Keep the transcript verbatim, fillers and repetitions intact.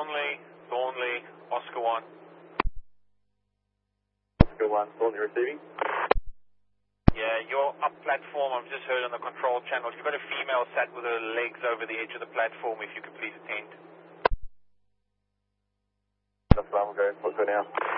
Thornley, Thornley, Oscar one. Oscar one, Thornley receiving. Yeah, you're up platform. I've just heard on the control channel. You've got a female sat with her legs over the edge of the platform. If you could please attend. That's fine, we'll go. Let's go now.